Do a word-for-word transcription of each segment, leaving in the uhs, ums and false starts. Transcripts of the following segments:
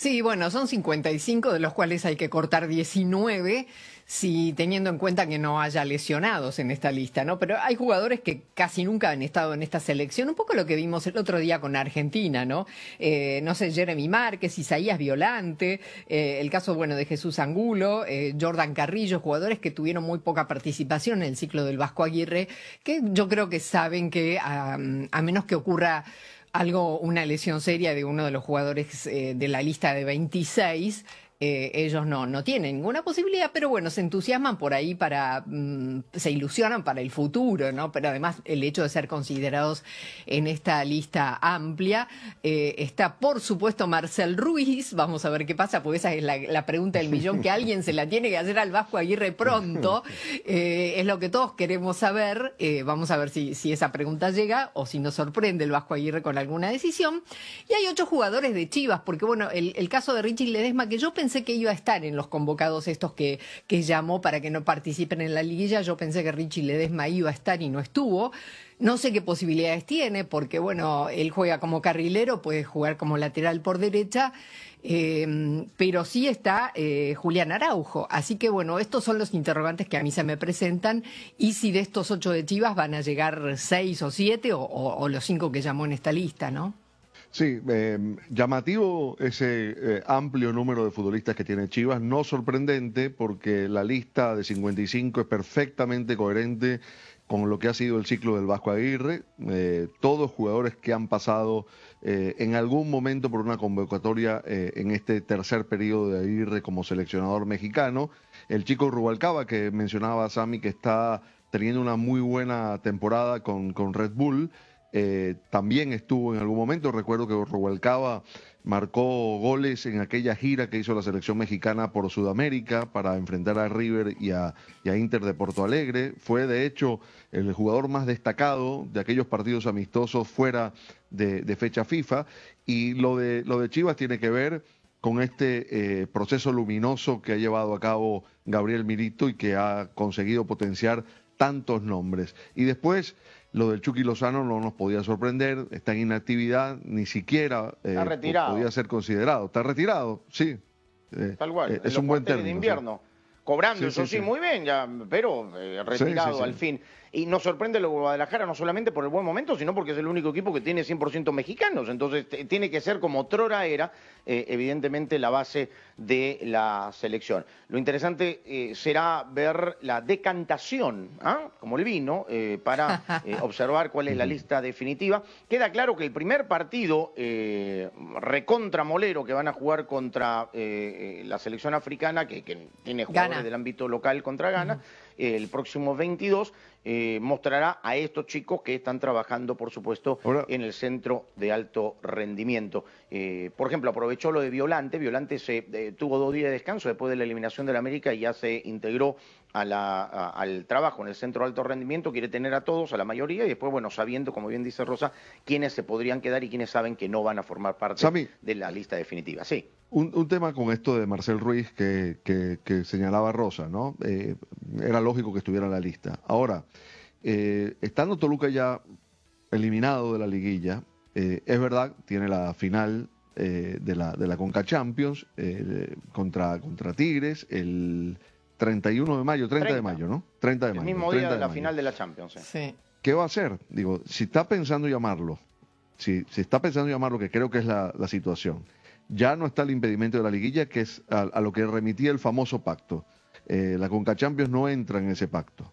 Sí, bueno, son cincuenta y cinco, de los cuales hay que cortar diecinueve, si teniendo en cuenta que no haya lesionados en esta lista, ¿no? Pero hay jugadores que casi nunca han estado en esta selección, un poco lo que vimos el otro día con Argentina, ¿no? Eh, no sé, Jeremy Márquez, Isaías Violante, eh, el caso, bueno, de Jesús Angulo, eh, Jordan Carrillo, jugadores que tuvieron muy poca participación en el ciclo del Vasco Aguirre, que yo creo que saben que a, a menos que ocurra algo, una lesión seria de uno de los jugadores eh, de la lista de veintiséis, eh, ellos no, no tienen ninguna posibilidad, pero bueno, se entusiasman por ahí para, mm, se ilusionan para el futuro, ¿no? Pero además el hecho de ser considerados en esta lista amplia, eh, está por supuesto Marcel Ruiz, vamos a ver qué pasa, porque esa es la, la pregunta del millón que alguien se la tiene que hacer al Vasco Aguirre pronto, eh, es lo que todos queremos saber, eh, vamos a ver si, si esa pregunta llega o si nos sorprende el Vasco Aguirre con alguna decisión. Y hay ocho jugadores de Chivas, porque bueno, el, el caso de Richie Ledesma, que yo pensé Pensé que iba a estar en los convocados estos que, que llamó para que no participen en la liguilla. Yo pensé que Richie Ledesma iba a estar y no estuvo. No sé qué posibilidades tiene, porque bueno, él juega como carrilero, puede jugar como lateral por derecha, eh, pero sí está eh, Julián Araujo. Así que bueno, estos son los interrogantes que a mí se me presentan, y si de estos ocho de Chivas van a llegar seis o siete, o, o, o los cinco que llamó en esta lista, ¿no? Sí, eh, llamativo ese eh, amplio número de futbolistas que tiene Chivas, no sorprendente porque la lista de cincuenta y cinco es perfectamente coherente con lo que ha sido el ciclo del Vasco Aguirre, eh, todos jugadores que han pasado eh, en algún momento por una convocatoria eh, en este tercer periodo de Aguirre como seleccionador mexicano. El chico Rubalcaba que mencionaba Sammy, que está teniendo una muy buena temporada con, con Red Bull, Eh, también estuvo en algún momento. Recuerdo que Rubalcaba marcó goles en aquella gira que hizo la selección mexicana por Sudamérica para enfrentar a River y a, y a Inter de Porto Alegre. Fue de hecho el jugador más destacado de aquellos partidos amistosos fuera de, de fecha FIFA. Y lo de, lo de Chivas tiene que ver con este eh, proceso luminoso que ha llevado a cabo Gabriel Milito y que ha conseguido potenciar tantos nombres. Y después lo del Chucky Lozano no nos podía sorprender, está en inactividad, ni siquiera eh, está retirado. podía ser considerado. Está retirado, sí. Eh, Tal cual, eh, es un buen término. De invierno. Sí. Cobrando, sí, eso sí, sí, sí, muy bien, ya, pero eh, retirado sí, sí, sí. al fin. Y nos sorprende lo de Guadalajara no solamente por el buen momento, sino porque es el único equipo que tiene cien por ciento mexicanos. Entonces tiene que ser, como otrora era, eh, evidentemente la base de la selección. Lo interesante eh, será ver la decantación, ¿ah? como el vino, eh, para eh, observar cuál es la lista definitiva. Queda claro que el primer partido eh, recontra molero que van a jugar contra eh, la selección africana, que, que tiene jugadores Gana. del ámbito local contra Ghana, uh-huh. el próximo veintidós, eh, mostrará a estos chicos que están trabajando, por supuesto, Hola. en el centro de alto rendimiento. Eh, por ejemplo, aprovechó lo de Violante. Violante se eh, tuvo dos días de descanso después de la eliminación del América y ya se integró a la, a, al trabajo en el centro de alto rendimiento. Quiere tener a todos, a la mayoría, y después, bueno, sabiendo, como bien dice Rosa, quiénes se podrían quedar y quiénes saben que no van a formar parte Sammy, de la lista definitiva. Sí. Un, un tema con esto de Marcel Ruiz que, que, que señalaba Rosa, ¿no? Eh, era lógico que estuviera en la lista. Ahora, eh, estando Toluca ya eliminado de la liguilla, eh, es verdad, tiene la final eh, de la de la Conca Champions eh, contra, contra Tigres el treinta y uno de mayo, treinta de mayo, ¿no? treinta de mayo. El mismo día de la final de la Champions. ¿eh? Sí. ¿Qué va a hacer? Digo, si está pensando llamarlo, si, si está pensando llamarlo, que creo que es la, la situación, ya no está el impedimento de la liguilla, que es a, a lo que remitía el famoso pacto. Eh, la Conca Champions no entra en ese pacto.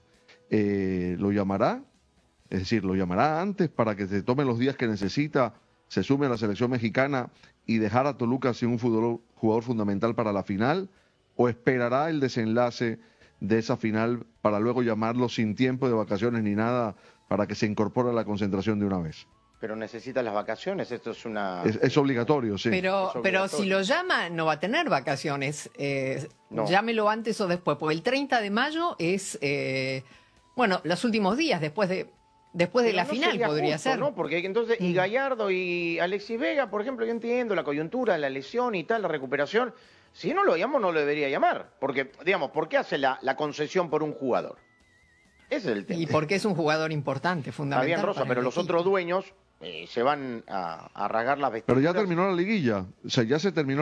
Eh, ¿Lo llamará? Es decir, ¿lo llamará antes para que se tome los días que necesita, se sume a la selección mexicana y dejar a Toluca sin un jugador, jugador fundamental para la final? ¿O esperará el desenlace de esa final para luego llamarlo sin tiempo de vacaciones ni nada para que se incorpore a la concentración de una vez? Pero necesita las vacaciones, esto es una... Es, es obligatorio, sí. Pero, es obligatorio. pero si lo llama, no va a tener vacaciones. Eh, no. Llámelo antes o después, porque el treinta de mayo es, eh, bueno, los últimos días, después de después de pero la no final podría justo, ser. ¿no? Porque entonces, y Gallardo y Alexis Vega, por ejemplo, yo entiendo la coyuntura, la lesión y tal, la recuperación. Si no lo llamo, no lo debería llamar. Porque, digamos, ¿por qué hace la, la concesión por un jugador? Ese es el tema. Y porque es un jugador importante, fundamental. Está bien, Rosa, pero los otros dueños eh, se van a, a rasgar las vestiduras. Pero ya terminó la liguilla, o sea, ya se terminó.